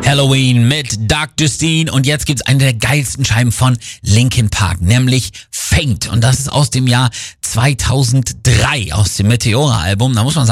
Halloween mit Dr. Steen und jetzt gibt's eine der geilsten Scheiben von Linkin Park, nämlich Faint, und das ist aus dem Jahr 2003, aus dem Meteora-Album. Da muss man sagen,